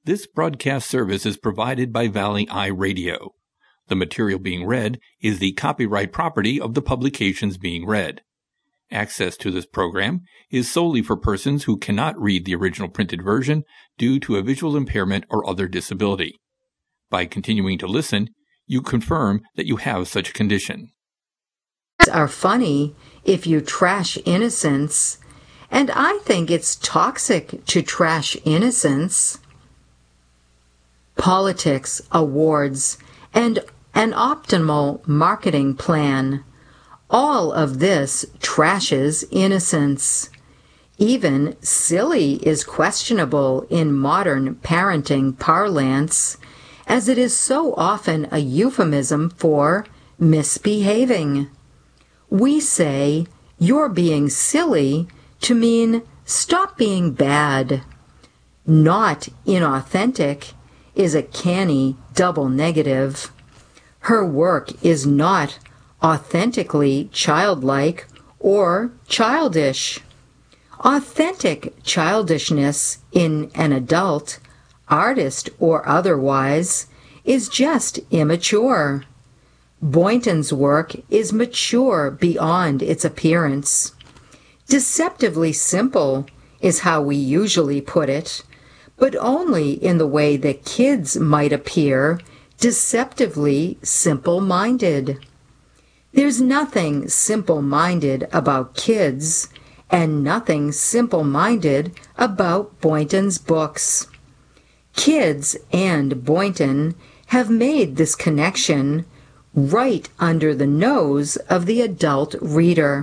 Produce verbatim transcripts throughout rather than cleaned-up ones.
This broadcast service is provided by Valley Eye Radio. The material being read is the copyright property of the publications being read. Access to this program is solely for persons who cannot read the original printed version due to a visual impairment or other disability. By continuing to listen, you confirm that you have such a condition. Are funny if you trash innocence, and I think it's toxic to trash innocence. Politics, awards, and an optimal marketing plan. All of this trashes innocence. Even silly is questionable in modern parenting parlance, as it is so often a euphemism for misbehaving. We say, "You're being silly," to mean stop being bad. Not inauthentic is a canny double negative. Her work is not authentically childlike or childish. Authentic childishness in an adult, artist or otherwise, is just immature. Boynton's work is mature beyond its appearance. Deceptively simple is how we usually put it, but only in the way that kids might appear deceptively simple-minded. There's nothing simple-minded about kids, and nothing simple-minded about Boynton's books. Kids and Boynton have made this connection right under the nose of the adult reader.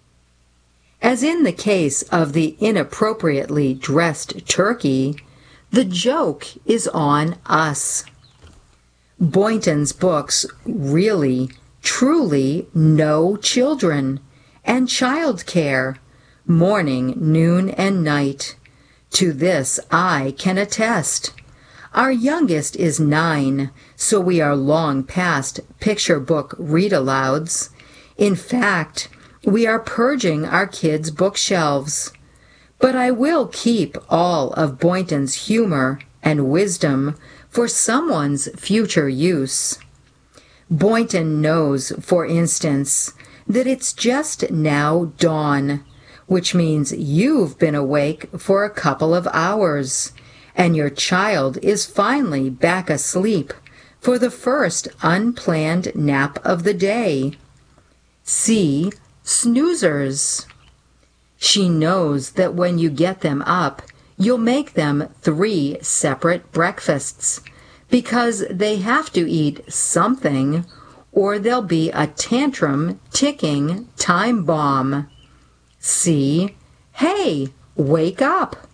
As in the case of the inappropriately dressed turkey, the joke is on us. Boynton's books really, truly know children and childcare, morning, noon, and night. To this I can attest. Our youngest is nine, so we are long past picture book read-alouds. In fact, we are purging our kids' bookshelves. But I will keep all of Boynton's humor and wisdom for someone's future use. Boynton knows, for instance, that it's just now dawn, which means you've been awake for a couple of hours, and your child is finally back asleep for the first unplanned nap of the day. See, snoozers. She knows that when you get them up, you'll make them three separate breakfasts, because they have to eat something, or there'll be a tantrum-ticking time bomb. See, hey, wake up.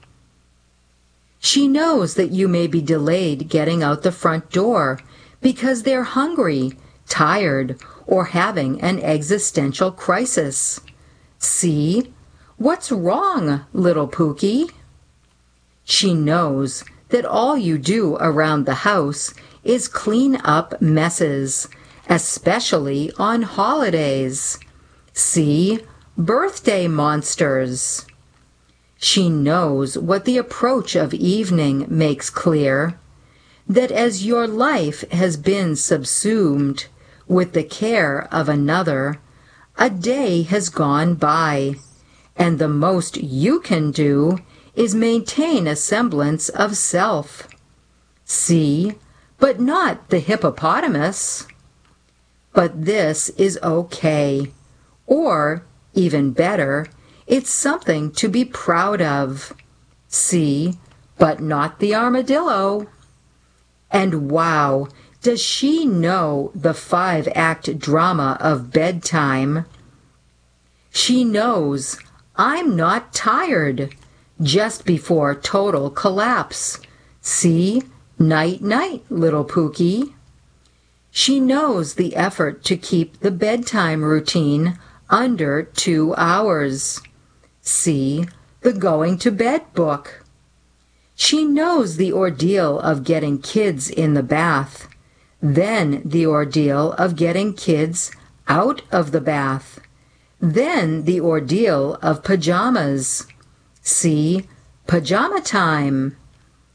She knows that you may be delayed getting out the front door because they're hungry, tired, or having an existential crisis. See, what's wrong, little Pookie? She knows that all you do around the house is clean up messes, especially on holidays. See, birthday monsters. She knows what the approach of evening makes clear, that as your life has been subsumed with the care of another, a day has gone by, and the most you can do is maintain a semblance of self. See, but not the hippopotamus. But this is okay, or, even better, it's something to be proud of. See, but not the armadillo. And wow, does she know the five-act drama of bedtime? She knows I'm not tired just before total collapse. See, night-night, little Pookie. She knows the effort to keep the bedtime routine under two hours. See, the going to bed book. She knows the ordeal of getting kids in the bath, then the ordeal of getting kids out of the bath, then the ordeal of pajamas. See, pajama time.